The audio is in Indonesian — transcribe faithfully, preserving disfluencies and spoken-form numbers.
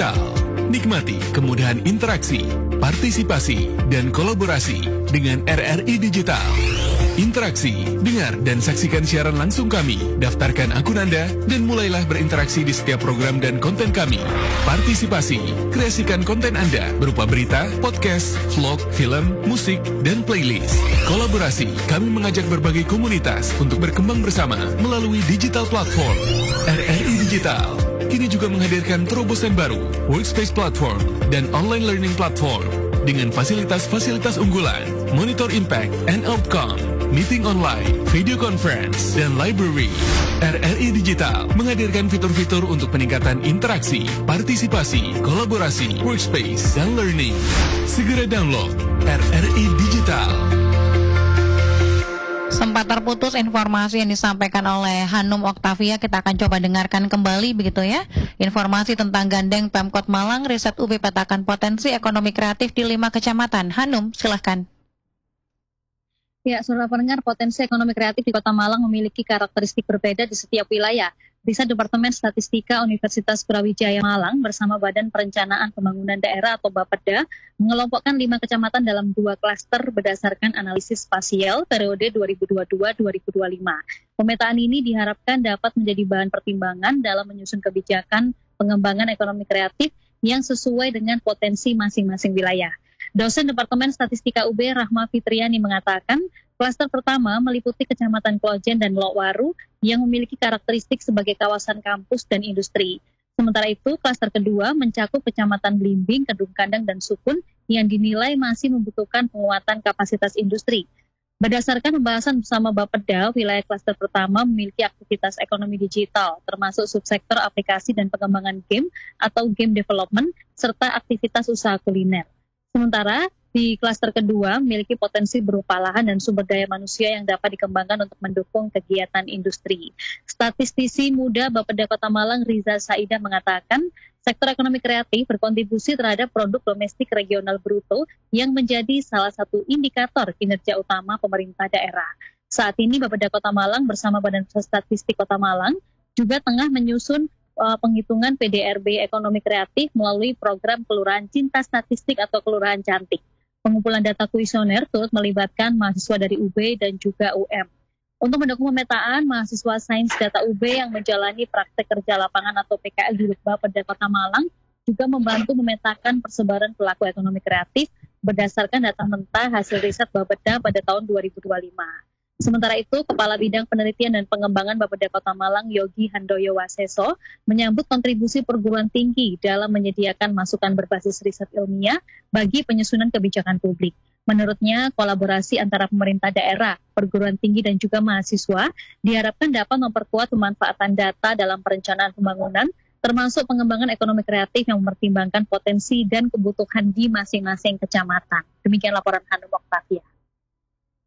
Digital. Nikmati kemudahan interaksi, partisipasi, dan kolaborasi dengan R R I Digital. Interaksi, dengar dan saksikan siaran langsung kami, daftarkan akun Anda, dan mulailah berinteraksi di setiap program dan konten kami. Partisipasi, kreasikan konten Anda berupa berita, podcast, vlog, film, musik, dan playlist. Kolaborasi, kami mengajak berbagai komunitas untuk berkembang bersama melalui digital platform. R R I Digital kini juga menghadirkan terobosan baru, workspace platform, dan online learning platform dengan fasilitas-fasilitas unggulan, monitor impact and outcome, meeting online, video conference, dan library. R R I Digital menghadirkan fitur-fitur untuk peningkatan interaksi, partisipasi, kolaborasi, workspace, dan learning. Segera download R R I Digital. Sempat terputus informasi yang disampaikan oleh Hanum Oktavia, kita akan coba dengarkan kembali begitu ya. Informasi tentang gandeng Pemkot Malang, riset U B petakan potensi ekonomi kreatif di lima kecamatan. Hanum, silahkan. Ya, saudara pendengar, potensi ekonomi kreatif di Kota Malang memiliki karakteristik berbeda di setiap wilayah. Riset Departemen Statistika Universitas Brawijaya Malang bersama Badan Perencanaan Pembangunan Daerah atau Bapeda mengelompokkan lima kecamatan dalam dua klaster berdasarkan analisis spasial periode dua ribu dua puluh dua sampai dua ribu dua puluh lima. Pemetaan ini diharapkan dapat menjadi bahan pertimbangan dalam menyusun kebijakan pengembangan ekonomi kreatif yang sesuai dengan potensi masing-masing wilayah. Dosen Departemen Statistika U B Rahma Fitriani mengatakan, klaster pertama meliputi Kecamatan Klojen dan Lokwaru yang memiliki karakteristik sebagai kawasan kampus dan industri. Sementara itu, klaster kedua mencakup Kecamatan Blimbing, Kedung Kandang, dan Sukun yang dinilai masih membutuhkan penguatan kapasitas industri. Berdasarkan pembahasan bersama Bapeda, wilayah klaster pertama memiliki aktivitas ekonomi digital, termasuk subsektor aplikasi dan pengembangan game atau game development, serta aktivitas usaha kuliner. Sementara di klaster kedua memiliki potensi berupa lahan dan sumber daya manusia yang dapat dikembangkan untuk mendukung kegiatan industri. Statistisi muda Bapeda Kota Malang Riza Saida mengatakan, sektor ekonomi kreatif berkontribusi terhadap produk domestik regional bruto yang menjadi salah satu indikator kinerja utama pemerintah daerah. Saat ini Bapeda Kota Malang bersama Badan Statistik Kota Malang juga tengah menyusun Uh, penghitungan P D R B ekonomi kreatif melalui program Kelurahan Cinta Statistik atau Kelurahan Cantik. Pengumpulan data kuesioner turut melibatkan mahasiswa dari U B dan juga U M. Untuk mendukung pemetaan, mahasiswa Sains Data U B yang menjalani praktek kerja lapangan atau P K L di Bapeda Kota Malang juga membantu memetakan persebaran pelaku ekonomi kreatif berdasarkan data mentah hasil riset Bapeda pada tahun dua ribu dua puluh lima. Sementara itu, Kepala Bidang Penelitian dan Pengembangan Bapeda Kota Malang, Yogi Handoyo Waseso, menyambut kontribusi perguruan tinggi dalam menyediakan masukan berbasis riset ilmiah bagi penyusunan kebijakan publik. Menurutnya, kolaborasi antara pemerintah daerah, perguruan tinggi, dan juga mahasiswa diharapkan dapat memperkuat pemanfaatan data dalam perencanaan pembangunan, termasuk pengembangan ekonomi kreatif yang mempertimbangkan potensi dan kebutuhan di masing-masing kecamatan. Demikian laporan Hanum Oktavia.